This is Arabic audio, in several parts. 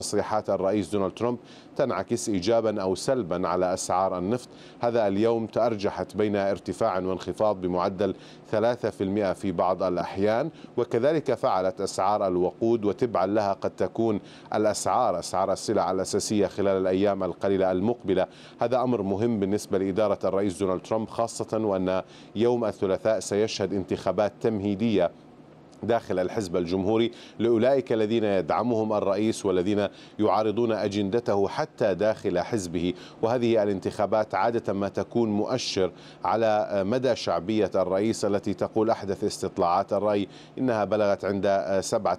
تصريحات الرئيس دونالد ترامب تنعكس إيجابا أو سلبا على أسعار النفط. هذا اليوم تأرجحت بين ارتفاع وانخفاض بمعدل 3% في بعض الأحيان، وكذلك فعلت أسعار الوقود، وتبعا لها قد تكون أسعار السلع الأساسية خلال الأيام القليلة المقبلة. هذا أمر مهم بالنسبة لإدارة الرئيس دونالد ترامب، خاصة وأن يوم الثلاثاء سيشهد انتخابات تمهيدية داخل الحزب الجمهوري لأولئك الذين يدعمهم الرئيس والذين يعارضون أجندته حتى داخل حزبه. وهذه الانتخابات عادة ما تكون مؤشر على مدى شعبية الرئيس، التي تقول أحدث استطلاعات الرأي إنها بلغت عند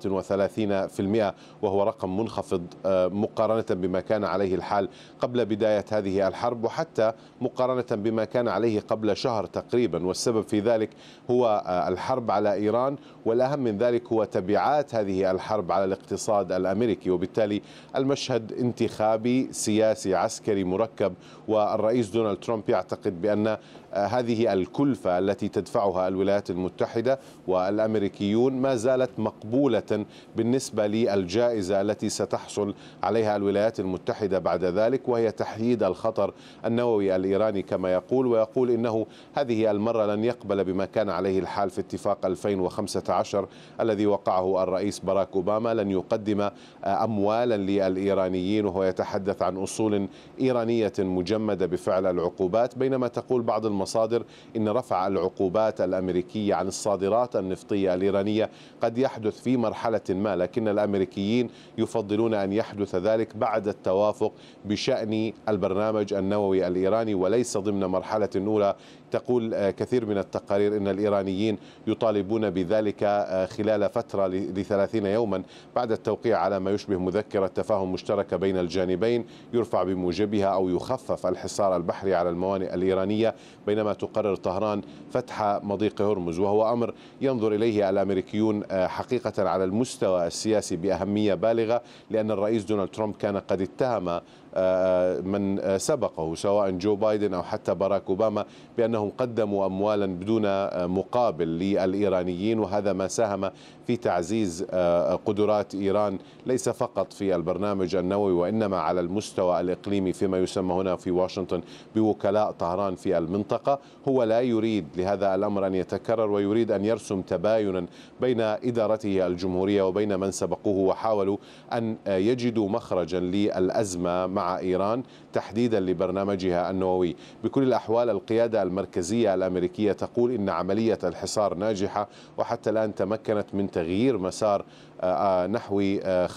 37%، وهو رقم منخفض مقارنة بما كان عليه الحال قبل بداية هذه الحرب، وحتى مقارنة بما كان عليه قبل شهر تقريبا. والسبب في ذلك هو الحرب على إيران، والأهم من ذلك هو تبعات هذه الحرب على الاقتصاد الأمريكي. وبالتالي المشهد انتخابي سياسي عسكري مركب، والرئيس دونالد ترامب يعتقد بأن هذه الكلفة التي تدفعها الولايات المتحدة والأمريكيون ما زالت مقبولة بالنسبة للجائزة التي ستحصل عليها الولايات المتحدة بعد ذلك، وهي تحييد الخطر النووي الإيراني كما يقول. ويقول إنه هذه المرة لن يقبل بما كان عليه الحال في اتفاق 2015 الذي وقعه الرئيس باراك أوباما، لن يقدم أموالا للإيرانيين، وهو يتحدث عن أصول إيرانية مجمدة بفعل العقوبات. بينما تقول بعض المصادر إن رفع العقوبات الأمريكية عن الصادرات النفطية الإيرانية قد يحدث في مرحلة ما، لكن الأمريكيين يفضلون أن يحدث ذلك بعد التوافق بشأن البرنامج النووي الإيراني وليس ضمن مرحلة أولى. تقول كثير من التقارير إن الإيرانيين يطالبون بذلك خلال فترة ل30 يوما بعد التوقيع على ما يشبه مذكرة تفاهم مشتركة بين الجانبين يرفع بموجبها أو يخفف الحصار البحري على الموانئ الإيرانية، بينما تقرر طهران فتح مضيق هرمز، وهو أمر ينظر إليه الأمريكيون حقيقة على المستوى السياسي بأهمية بالغة، لأن الرئيس دونالد ترامب كان قد اتهم من سبقه سواء جو بايدن أو حتى باراك أوباما بأنهم قدموا أموالا بدون مقابل للإيرانيين، وهذا ما ساهم في تعزيز قدرات إيران ليس فقط في البرنامج النووي وإنما على المستوى الإقليمي فيما يسمى هنا في واشنطن بوكلاء طهران في المنطقة. هو لا يريد لهذا الأمر أن يتكرر، ويريد أن يرسم تباينا بين إدارته الجمهورية وبين من سبقوه، وحاولوا أن يجدوا مخرجا للأزمة مع إيران تحديدا لبرنامجها النووي. بكل الأحوال القيادة المركزية الأمريكية تقول إن عملية الحصار ناجحة، وحتى الآن تمكنت من تغيير مسار نحو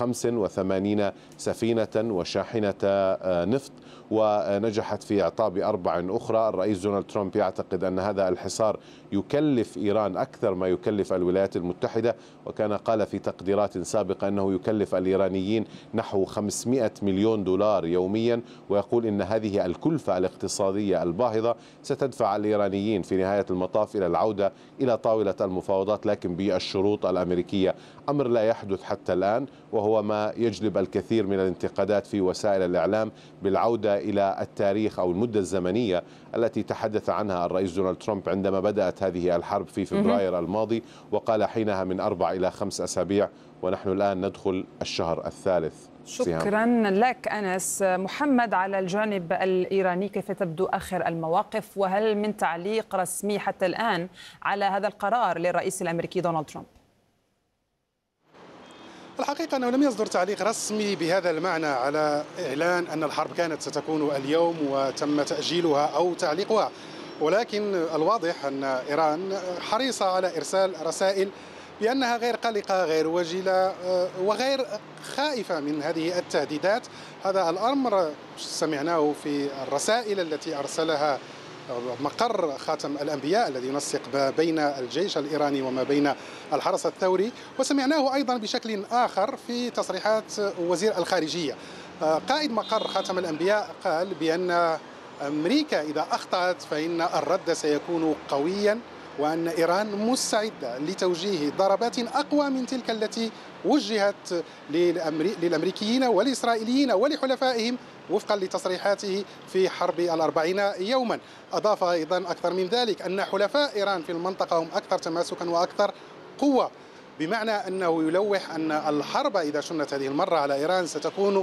85 سفينة وشاحنة نفط، ونجحت في إعطاب 4 أخرى. الرئيس دونالد ترامب يعتقد أن هذا الحصار يكلف إيران أكثر ما يكلف الولايات المتحدة، وكان قال في تقديرات سابقة أنه يكلف الإيرانيين نحو 500 مليون دولار يوميا، ويقول إن هذه الكلفة الاقتصادية الباهظة ستدفع الإيرانيين في نهاية المطاف إلى العودة إلى طاولة المفاوضات، لكن بالشروط الأمريكية. أمر لا يحدث حتى الآن، وهو ما يجلب الكثير من الانتقادات في وسائل الإعلام بالعودة إلى التاريخ أو المدة الزمنية التي تحدث عنها الرئيس دونالد ترامب عندما بدأت هذه الحرب في فبراير الماضي، وقال حينها من 4 إلى 5 أسابيع، ونحن الآن ندخل الشهر الثالث. شكرا لك أنس. محمد، على الجانب الإيراني كيف تبدو آخر المواقف، وهل من تعليق رسمي حتى الآن على هذا القرار للرئيس الأمريكي دونالد ترامب؟ الحقيقة أنه لم يصدر تعليق رسمي بهذا المعنى على إعلان أن الحرب كانت ستكون اليوم وتم تأجيلها أو تعليقها، ولكن الواضح أن إيران حريصة على إرسال رسائل بأنها غير قلقة، غير وجلة، وغير خائفة من هذه التهديدات. هذا الأمر سمعناه في الرسائل التي أرسلها مقر خاتم الأنبياء الذي ينسق ما بين الجيش الإيراني وما بين الحرس الثوري، وسمعناه أيضا بشكل آخر في تصريحات وزير الخارجية. قائد مقر خاتم الأنبياء قال بأن أمريكا إذا أخطأت فإن الرد سيكون قويا، وأن إيران مستعدة لتوجيه ضربات أقوى من تلك التي وجهت للأمريكيين والإسرائيليين ولحلفائهم وفقا لتصريحاته في حرب 40 يوما. أضاف أيضا أكثر من ذلك أن حلفاء إيران في المنطقة هم أكثر تماسكا وأكثر قوة، بمعنى أنه يلوح أن الحرب إذا شنت هذه المرة على إيران ستكون